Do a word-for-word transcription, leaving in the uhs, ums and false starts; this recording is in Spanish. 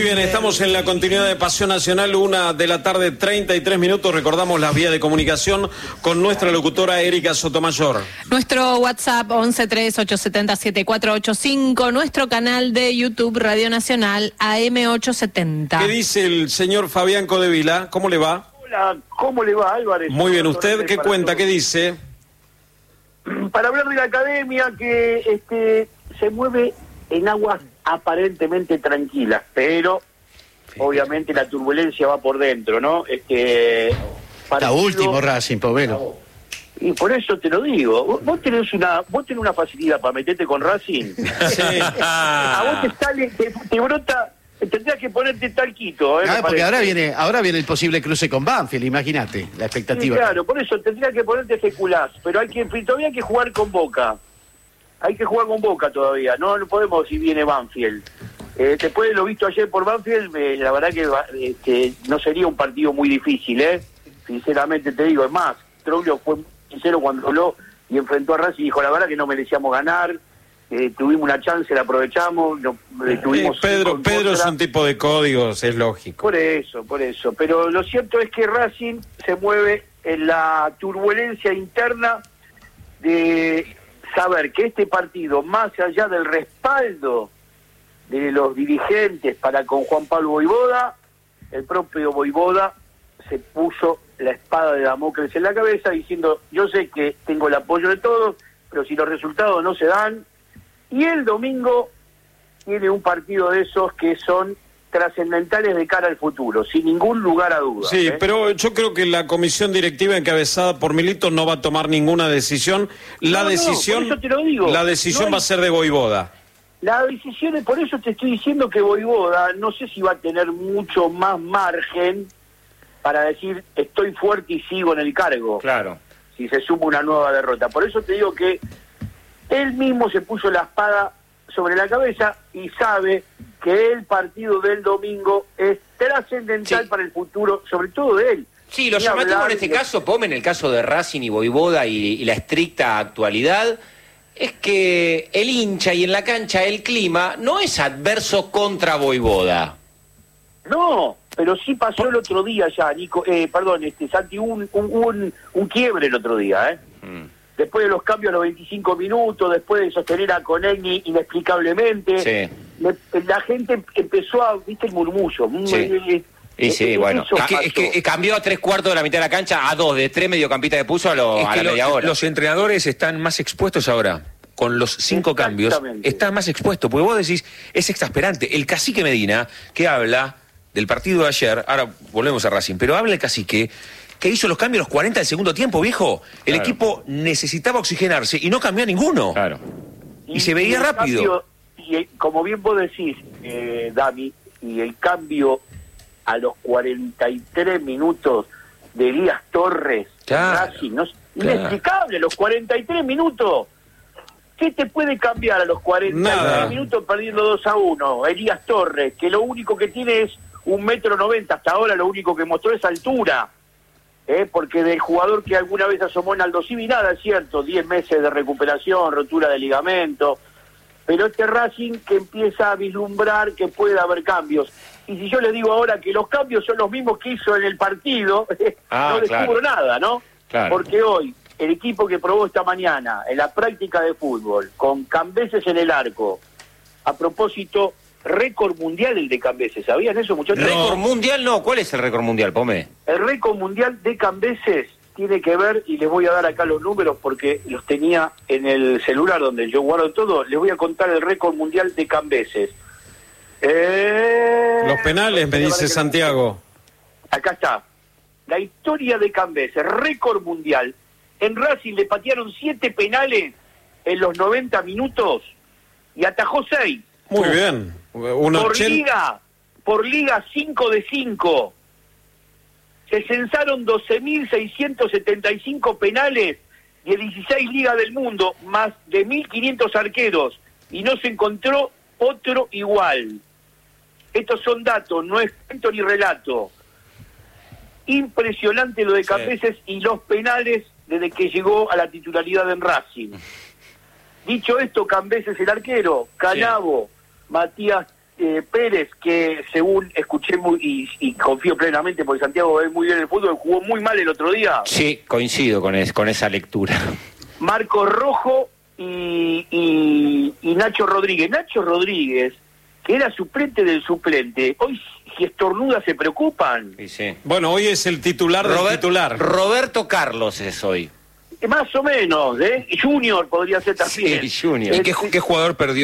bien, estamos en la continuidad de Pasión Nacional, una de la tarde, treinta y tres minutos. Recordamos las vías de comunicación con nuestra locutora Erika Sotomayor. Nuestro WhatsApp once tres ocho siete cero siete cuatro ocho cinco, nuestro canal de YouTube Radio Nacional A M ochocientos setenta. ¿Qué dice el señor Fabián Codevila? ¿Cómo le va? Hola, ¿cómo le va, Álvarez? Muy bien, ¿usted qué cuenta? ¿Qué dice? Para hablar de la academia que este se mueve en aguas aparentemente tranquilas, pero sí, obviamente la turbulencia va por dentro, ¿no? Este partido, la último Racing, Povero. Y por eso te lo digo, vos, vos tenés una vos tenés una facilidad para meterte con Racing. Sí. A vos te sale, te, te brota, tendrías que ponerte talquito, ¿eh? Ah, porque ahora viene, ahora viene el posible cruce con Banfield, imagínate, la expectativa. Sí, claro, por eso tendría que ponerte feculás, pero hay que todavía hay que jugar con Boca. Hay que jugar con Boca todavía, no lo podemos si viene Banfield. Eh, después de lo visto ayer por Banfield, eh, la verdad que este, no sería un partido muy difícil, ¿eh? Sinceramente te digo, es más, Troglio fue sincero cuando habló y enfrentó a Racing y dijo, la verdad que no merecíamos ganar, eh, tuvimos una chance, la aprovechamos, no, eh, tuvimos... Eh, Pedro, Pedro es un tipo de códigos, es lógico. Por eso, por eso, pero lo cierto es que Racing se mueve en la turbulencia interna de saber que este partido, más allá del respaldo de los dirigentes para con Juan Pablo Vojvoda, el propio Vojvoda se puso la espada de Damocles en la cabeza diciendo, yo sé que tengo el apoyo de todos, pero si los resultados no se dan, y el domingo tiene un partido de esos que son trascendentales de cara al futuro, sin ningún lugar a dudas. Sí, ¿eh? pero yo creo que la comisión directiva encabezada por Milito no va a tomar ninguna decisión. La no, decisión, no, por eso te lo digo. La decisión no va a ser de Vojvoda. La decisión es, por eso te estoy diciendo que Vojvoda no sé si va a tener mucho más margen para decir estoy fuerte y sigo en el cargo. Claro. Si se suma una nueva derrota. Por eso te digo que él mismo se puso la espada sobre la cabeza y sabe que el partido del domingo es trascendental, sí, para el futuro, sobre todo de él. Sí, lo llamativo en este de... caso, Pome, en el caso de Racing y Vojvoda y, y la estricta actualidad, es que el hincha y en la cancha el clima no es adverso contra Vojvoda. No, pero sí pasó el otro día ya, Nico, eh, perdón, este Santi, un, un, un, un quiebre el otro día, ¿eh? Mm. Después de los cambios a los veinticinco minutos, después de sostener a Conegni inexplicablemente, sí, le, la gente empezó a, viste, el murmullo. Sí. Eh, y sí, bueno, es que, es que cambió a tres cuartos de la mitad de la cancha a dos, de tres mediocampistas de puso a, lo, a la lo, media hora. Los entrenadores están más expuestos ahora, con los cinco cambios, están más expuestos, porque vos decís, es exasperante. El cacique Medina, que habla del partido de ayer, ahora volvemos a Racing, pero habla el cacique, que hizo los cambios a los cuarenta del segundo tiempo, viejo. El claro. equipo necesitaba oxigenarse y no cambió a ninguno. Claro. Y, y se veía y rápido. Cambio, y como bien vos decís, eh, Dami, y el cambio a los cuarenta y tres minutos de Elías Torres, claro, Racing, ¿no? Claro. Inexplicable, los cuarenta y tres minutos. ¿Qué te puede cambiar a los cuarenta y tres Nada. minutos perdiendo dos a uno? Elías Torres, que lo único que tiene es un metro noventa, hasta ahora lo único que mostró es altura. Eh, porque del jugador que alguna vez asomó en Aldo Civi, nada, es cierto, diez meses de recuperación, rotura de ligamento, pero este Racing que empieza a vislumbrar que puede haber cambios. Y si yo le digo ahora que los cambios son los mismos que hizo en el partido, ah, no descubro claro. nada, ¿no? Claro. Porque hoy, el equipo que probó esta mañana en la práctica de fútbol, con Cambeses en el arco, a propósito... récord mundial el de Cambeses, ¿sabían eso, muchachos? ¿Récord mundial no? ¿Cuál es el récord mundial, Pome? El récord mundial de Cambeses tiene que ver, y les voy a dar acá los números porque los tenía en el celular donde yo guardo todo, les voy a contar el récord mundial de Cambeses. Eh... Los penales, me dice Santiago. Acá está. La historia de Cambeses, récord mundial. En Racing le patearon siete penales en los noventa minutos y atajó seis. Muy uh. bien. Una por ochenta... liga, por liga cinco de cinco. Se censaron doce mil seiscientos setenta y cinco penales de dieciséis ligas del mundo, más de mil quinientos arqueros, y no se encontró otro igual. Estos son datos, no es cuento ni relato. Impresionante lo de Cambeses sí. y los penales desde que llegó a la titularidad en Racing. Dicho esto, Cambeses el arquero, Canavo, sí. Matías eh, Pérez, que según escuché muy, y, y confío plenamente porque Santiago ve muy bien el fútbol, jugó muy mal el otro día. Sí, coincido con, es, con esa lectura. Marco Rojo y, y, y Nacho Rodríguez. Nacho Rodríguez, que era suplente del suplente, hoy si estornuda se preocupan. Sí, sí. Bueno, hoy es el titular del Robert, titular. Roberto Carlos es hoy. Más o menos, ¿eh? Junior podría ser también. Sí, Junior. ¿Y qué, qué jugador perdió